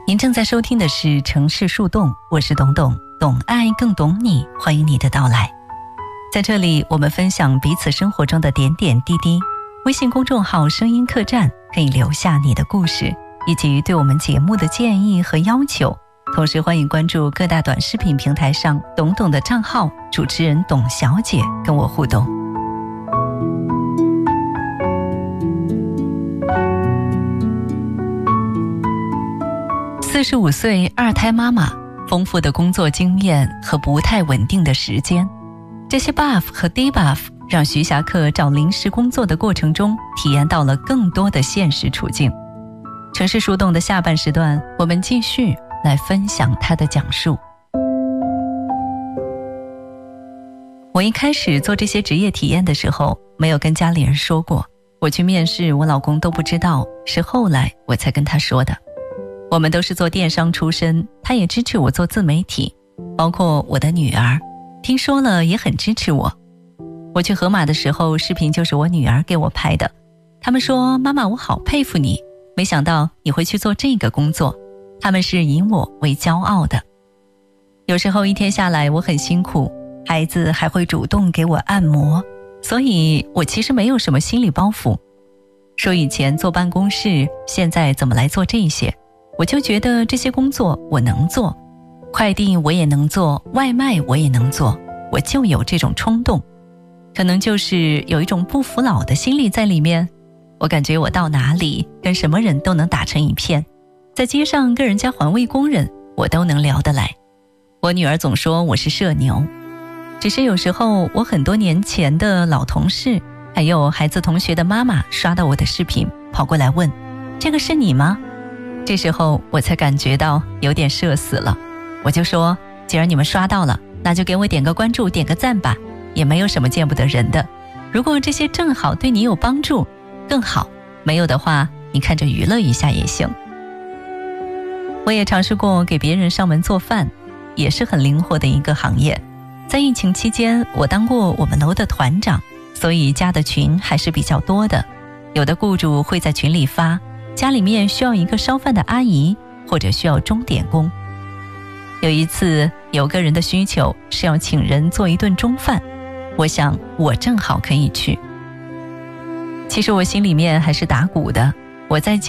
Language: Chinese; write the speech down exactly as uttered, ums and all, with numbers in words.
您正在收听的是城市树洞，我是董董，懂爱更懂你，欢迎你的到来。在这里我们分享彼此生活中的点点滴滴。微信公众号声音客栈可以留下你的故事以及对我们节目的建议和要求，同时欢迎关注各大短视频平台上董董的账号，主持人董小姐跟我互动。四十五岁二胎妈妈，丰富的工作经验和不太稳定的时间，这些 buff 和 debuff 让徐霞客找临时工作的过程中体验到了更多的现实处境。城市树洞的下半时段，我们继续来分享她的讲述。我一开始做这些职业体验的时候，没有跟家里人说过，我去面试我老公都不知道，是后来我才跟他说的。我们都是做电商出身，他也支持我做自媒体，包括我的女儿，听说了也很支持我。我去河马的时候，视频就是我女儿给我拍的，他们说妈妈我好佩服你，没想到你会去做这个工作，他们是以我为骄傲的。有时候一天下来我很辛苦，孩子还会主动给我按摩，所以我其实没有什么心理包袱。说以前坐办公室，现在怎么来做这些，我就觉得这些工作我能做，快递我也能做，外卖我也能做，我就有这种冲动。可能就是有一种不服老的心理在里面，我感觉我到哪里跟什么人都能打成一片，在街上跟人家环卫工人我都能聊得来。我女儿总说我是社牛，只是有时候我很多年前的老同事还有孩子同学的妈妈刷到我的视频跑过来问，这个是你吗？这时候我才感觉到有点社死了，我就说既然你们刷到了，那就给我点个关注点个赞吧，也没有什么见不得人的，如果这些正好对你有帮助更好，没有的话你看着娱乐一下也行。我也尝试过给别人上门做饭，也是很灵活的一个行业。在疫情期间我当过我们楼的团长，所以加的群还是比较多的，有的雇主会在群里发家里面需要一个烧饭的阿姨，或者需要钟点工。有一次有个人的需求是要请人做一顿中饭，我想我正好可以去。其实我心里面还是打鼓的，我在家